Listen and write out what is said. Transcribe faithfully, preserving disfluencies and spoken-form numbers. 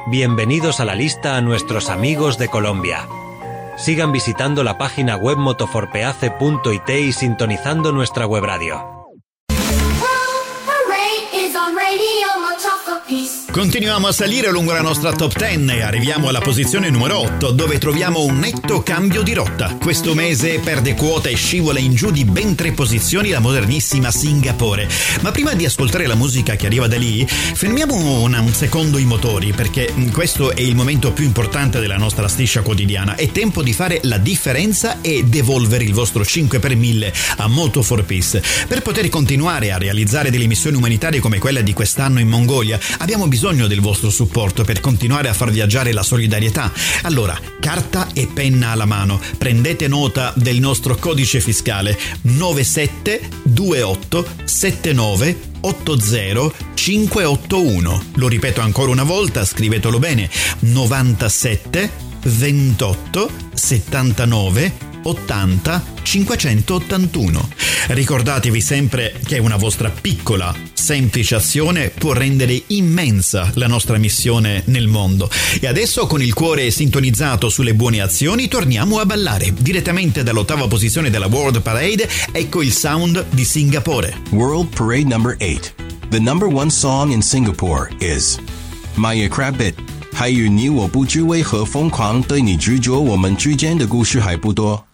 Bienvenidos a la lista a nuestros amigos de Colombia. Sigan visitando la página web motoforpeace punto it y sintonizando nuestra web radio. Continuiamo a salire lungo la nostra top dieci e arriviamo alla posizione numero otto, dove troviamo un netto cambio di rotta. Questo mese perde quota e scivola in giù di ben tre posizioni la modernissima Singapore. Ma prima di ascoltare la musica che arriva da lì, fermiamo un, un secondo i motori, perché questo è il momento più importante della nostra striscia quotidiana. È tempo di fare la differenza e devolvere il vostro cinque per mille a Moto for Peace. Per poter continuare a realizzare delle missioni umanitarie come quella di quest'anno in Mongolia, abbiamo bisogno del vostro supporto per continuare a far viaggiare la solidarietà. Allora, carta e penna alla mano, prendete nota del nostro codice fiscale nove sette due otto sette nove otto zero cinque otto uno. Lo ripeto ancora una volta, scrivetelo bene: novantasette ventotto settantanove ottanta cinquecentottantuno. Ricordatevi sempre che una vostra piccola, semplice azione può rendere immensa la nostra missione nel mondo. E adesso, con il cuore sintonizzato sulle buone azioni, torniamo a ballare. Direttamente dall'ottava posizione della World Parade, ecco il sound di Singapore. World Parade number eight. The number one song in Singapore is My Crabit. 还有你我不知为何疯狂对你执着，我们之间的故事还不多。